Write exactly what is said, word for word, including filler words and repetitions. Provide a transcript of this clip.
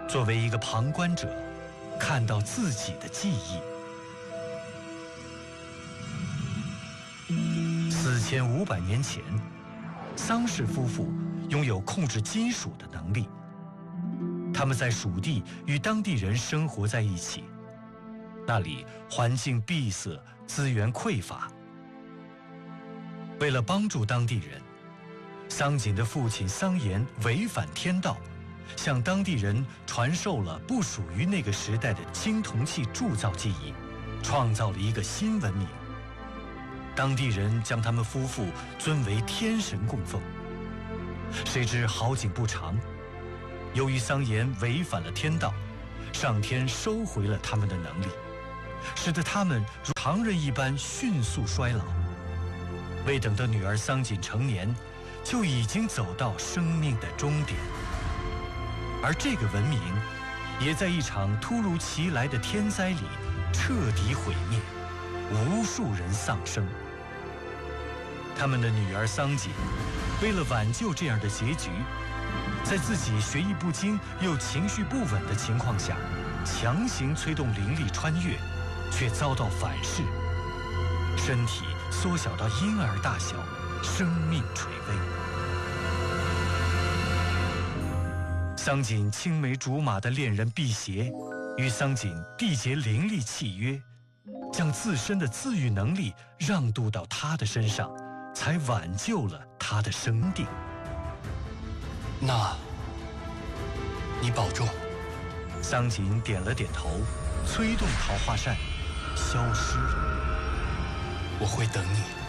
作为一个旁观者，看到自己的记忆。四千五百年前，桑氏夫妇拥有控制金属的能力。他们在蜀地与当地人生活在一起，那里环境闭塞，资源匮乏。为了帮助当地人，桑锦的父亲桑延违反天道，向当地人传授了不属于那个时代的青铜器铸造技艺，创造了一个新文明。当地人将他们夫妇尊为天神供奉。谁知好景不长，由于桑延违反了天道，上天收回了他们的能力，使得他们如常人一般迅速衰老。未等到女儿桑锦成年，就已经走到生命的终点。而这个文明也在一场突如其来的天灾里彻底毁灭，无数人丧生。他们的女儿桑锦为了挽救这样的结局，在自己学艺不精又情绪不稳的情况下，强行催动灵力穿越，却遭到反噬，身体缩小到婴儿大小，生命垂危。桑锦青梅竹马的恋人辟邪与桑锦缔结灵力契约，将自身的自愈能力让渡到他的身上，才挽救了他的生命。 那，你保重。 桑锦点了点头，催动桃花扇，消失了。 我会等你。